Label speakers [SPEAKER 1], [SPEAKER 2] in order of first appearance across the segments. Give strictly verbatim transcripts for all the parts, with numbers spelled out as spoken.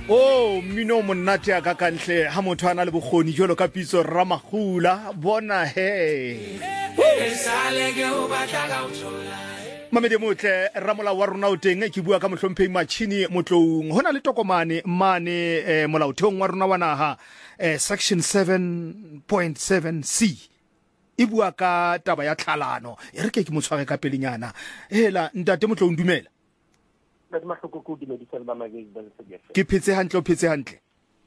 [SPEAKER 1] Oh, mino monate a ka kantle ha motho ana le bokgoni jolo ka pitso Ramagula bona he. Mamedi motle ramola wa rona o teng ke bua ka mohlomphei matšhini motloung hona le tokomane mane eh, molaotheong wa rona wa naha eh, section seven point seven C e bua ka taba ya tlhalano e re ke ke motshware ka pelenyana hela ntate motloung dumela ke phetse hantle o phetse hantle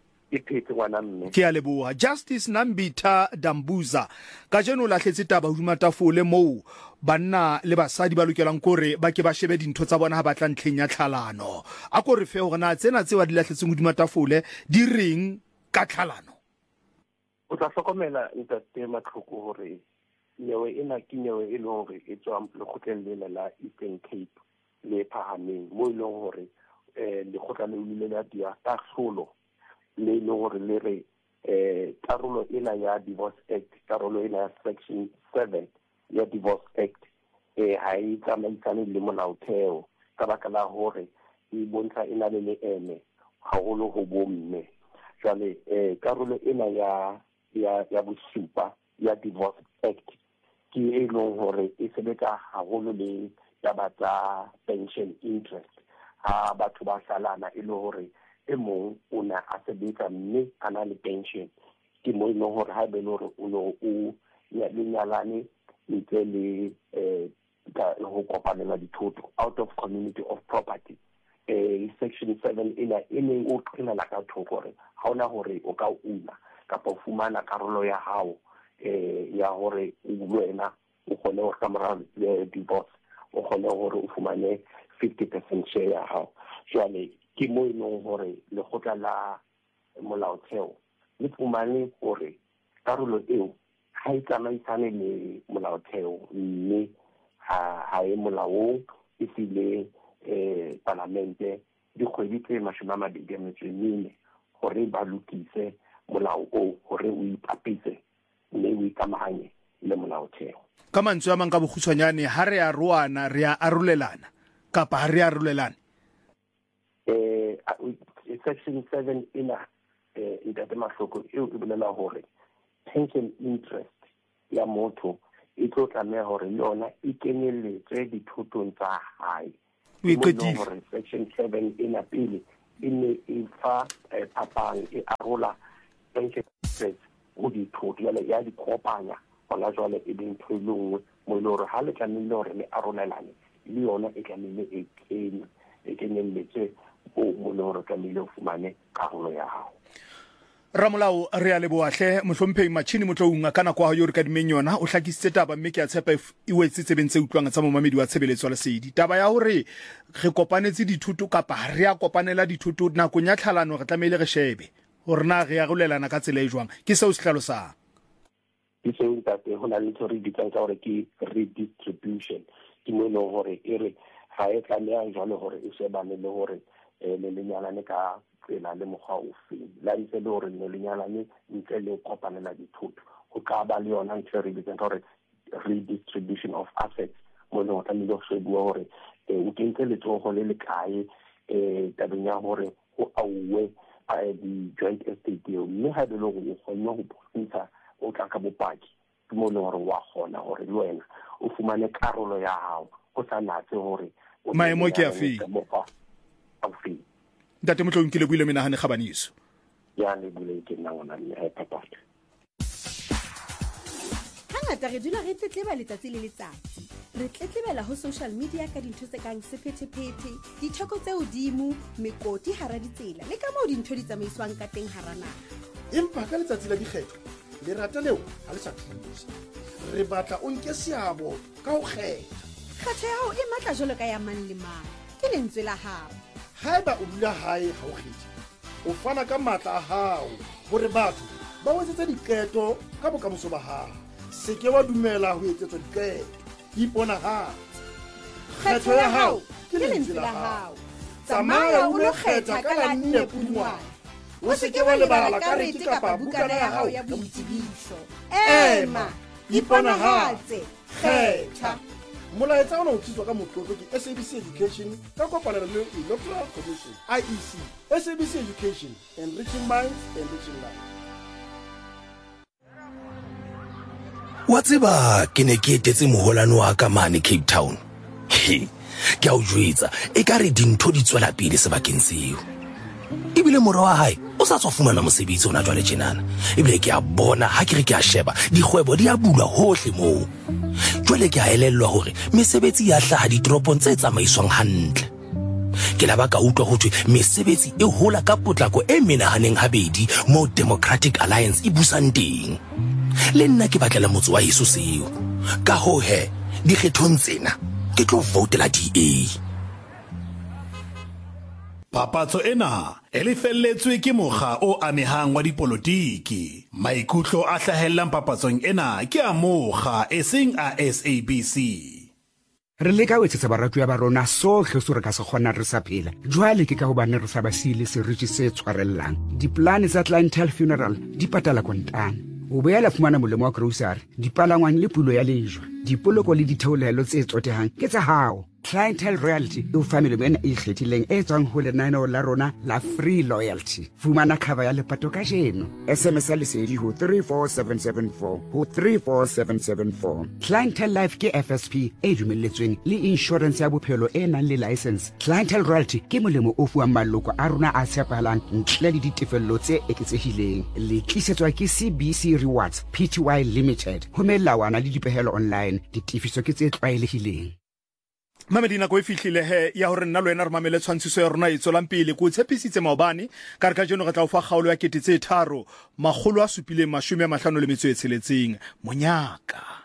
[SPEAKER 1] ke a leboha Justice Nambitha Dambuza ka jeno la hletse taba hodima tafole moo banna le basadi ba lokelang kore ba ke ba shebe dintho tsa bona ha ba tla ntlheng ya tlhalano a kore fe hore na tsena tse wa di lahletseng hodima tafole di reng ka tlhalano
[SPEAKER 2] o tla hlokomela ntate matlhoko hore nyewe ena ke nyewe e le hore e tswa lekgotleng lena la Eastern Cape le phahameng mo e leng hore eh lekgotla le ile la dia tahlolo le le hore le re eh karolo ena ya Divorce Act karolo ena ya section seven ya Divorce Act eh ha e tsamaisane le molaotheo ka baka la hore e bontsha ena le le ene haholo ho bomme jwale eh karolo ena ya ya ya bosupa ya Divorce Act ke e leng hore e sebetsa haholo le taba tsa pension interest ha batho ba salana e le hore e mong o na a sebetsa mme ana le pension ke mo e leng hore ha be le hore o no o ya le nyalane ntle le eh ho kopanela dithoto out of community of property eh section seven ina ene o qina la ka thoko hore ha ona hore o ka una kapa o fumana karolo ya hao eh ya hore o wena o kgone ho kamora divorce o kgone hore o fumane fifty percent share ya hao jwale ke mo e leng hore lekgotla la molaotheo le fumane hore karolo eo ha e tsamaisane le molaotheo mme ha ha e molaong e file eh parlamente di kgwedi tse mashome a mabedi a metso e mene hore ba lokise molao o hore o ipapise mme o ikamahanye le molaotheo
[SPEAKER 1] ka mantswe a mang ka bokgutshwanyane ha re a roana re a arolelana kapa ha re a arolelana
[SPEAKER 2] eh section seven ina eh ntate mahloko eo e bolela hore pension interest ya motho e tlo tlameha hore yona e kenyelletswe dithotong tsa hae
[SPEAKER 1] o iketile
[SPEAKER 2] hore section seven ina pele e ne e fa phapang e arola pension interest ho dithoto ya di kopanya hona jwale e ding tholongwe mo le hore ha le tlamehile hore le arolelane le yona e tlamehile e kenye e kenyelletswe mo le hore tlamehile o fumane karolo ya hao
[SPEAKER 1] Ramolao re a leboahle mohlomphei matšhini motloung ka nako a yo re ka dimeng yona o hlakisitse taba mme ke a tshepa e wetse tsebentse utlwang tsa momamedi wa tshebeletso la sedi taba ya hore re kopanetse dithuto kapa re a kopanela dithuto nakong ya tlhalano re tlamehile re shebe hore na re a rolelana ka tsela e jwang ke seo se hlalosang
[SPEAKER 2] ke seo ntate ho na le ntho re ditsang ka hore ke redistribution ke mo le hore e re ha e tlameha jwale hore e shebane le hore le lenyalane ka tsela le mokgwa ofe la ntse le hore le lenyalane ntle le kopanela dithoto ho ka ba le yona ntho re ditsang ka hore redistribution of assets mo le hore le shebua hore o kentse letsogo le le kae eh tabeng ya hore o auwe di joint estate deal mme ha be le hore o kgone ho bontsha o tla ka bopaki ke mo le hore wa kgona hore le wena o fumane karolo ya hao o sa natse hore
[SPEAKER 1] maemo ke a fe
[SPEAKER 2] afi
[SPEAKER 1] ntate motloung ke le buile menahane kgabaniso
[SPEAKER 2] ya le buile ke nna ngwana le ha papata
[SPEAKER 3] hangata re dula re tletleba letsatsi le letsatsi re tletlebela ho social media ka dintho tse kang sephethephethe ditheko tse hodimo mekoti hara ditsela le ka moo dintho di tsamaiswang ka teng hara naha
[SPEAKER 4] empa ka letsatsi la dikgetho le rata leo ha le sa thusa re batla o nke seabo ka ho kgetha
[SPEAKER 3] kgetho ya hao e matla jwalo ka ya mang le mang ke lentswe la hao
[SPEAKER 4] haeba o dula hae ha o kgethe o fana ka matla a hao hore batho ba o etsetse diqeto ka bokamoso ba hao se ke wa dumela ho etsetswa diqeto iponahatse
[SPEAKER 3] kgetho ya hao ke lentswe la hao tsamaya o lo kgetha ka la nne Pudungwana o se ke wa lebala karete kapa bukana ya hao ya boitsebiso ema iponahatse kgetha
[SPEAKER 4] molaetsa ona o tliswa ka motlotlo ke S A B C Education ka kopana le Electoral Commission I E C. S A B C Education, enriching minds, enriching lives.
[SPEAKER 5] Wa tseba ke ne ke etetse moholano wa ka mane Cape Town. He, ke a o jwetsa e ka re dintho di tswela pele sebakeng seo. Ebile mora wa hae o sa tswa fumana mosebetsi ona jwale tjenana. Ebile ke a bona ha ke re ke a sheba dikgwebo di a bulwa hohle moo. Jwale ke a elellwa hore mesebetsi ya hlaha ditoropong tse tsamaiswang hantle. Ke la ba ka utlwa hothwe mesebetsi e hola ka potlako e menahaneng habedi mo Democratic Alliance e busang teng. Le nna ke batlela motse wa heso seo. Ka ho he dikgethong tsena ke tlo votela D A.
[SPEAKER 6] Papatso ena e lefelletswe ke mokga o amehang wa dipolotiki. Maikutlo a hlahellang papatsong ena ke a mokga e seng a S A B C.
[SPEAKER 7] Re leka ho etsetsa baratuwa ba rona sohle so re ka se kgona re sa phela. Jwale ke ka hobane re sa ba sile seriti se tshwarellang. Diplane tsa Clientele Funeral di patala kontane. O boela fumana molemo wa grocery, dipalangwang le pulo ya lejwa, dipoloko le ditheolelo tse tsotehang ke tsa hao. Clientele Royalty e o fa melemo ena e ikgethileng e tswang ho lenaneo la rona la Free Loyalty. Fumana cover ya lepato ka jeno. S M S ya lesedi ho three four seven seven four ho three four seven seven four. Clientele Life ke F S P e dumelletsweng le insurance ya bophelo e nang le license. Clientele Royalty ke molemo o fuwang maloko a rona a tshepahalang ntle le ditefello tse eketsehileng. Le tlisetswa ke C B C Rewards Pty Limited. Ho melawana le dipehelo online, ditifiso ke tse tlwaelehileng.
[SPEAKER 1] Mamedina ko e fihlile he ya hore nna lo ena re mamele tshwantshiso ya rona e tsolang pele ko tshepisitse maobane ka re ka jeno ga tla o fa kgaolo ya ketetse tharo magolo a supileng mashome a mahlano le metso e tsheletseng monyaka.